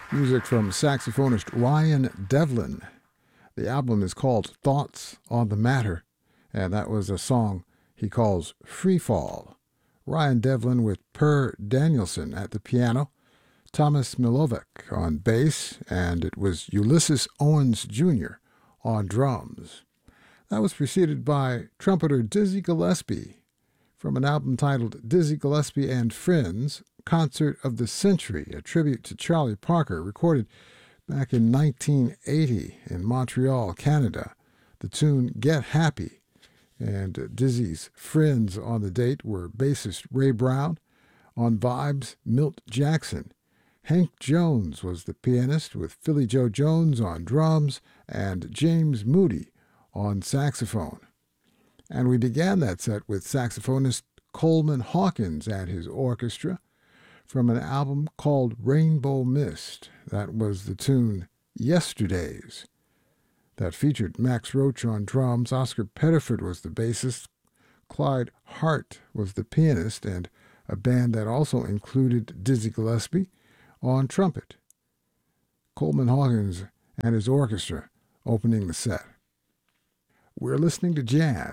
Music from saxophonist Ryan Devlin. The album is called Thoughts on the Matter, and that was a song he calls Free Fall. Ryan Devlin with Per Danielson at the piano, Thomas Milovic on bass, and it was Ulysses Owens Jr. on drums. That was preceded by trumpeter Dizzy Gillespie from an album titled Dizzy Gillespie and Friends, Concert of the Century, a tribute to Charlie Parker, recorded back in 1980 in Montreal, Canada. The tune Get Happy, and Dizzy's friends on the date were bassist Ray Brown, on vibes Milt Jackson. Hank Jones was the pianist with Philly Joe Jones on drums and James Moody on saxophone. And we began that set with saxophonist Coleman Hawkins and his orchestra from an album called Rainbow Mist. That was the tune Yesterdays. That featured Max Roach on drums, Oscar Pettiford was the bassist, Clyde Hart was the pianist, and a band that also included Dizzy Gillespie on trumpet. Coleman Hawkins and his orchestra opening the set. We're listening to jazz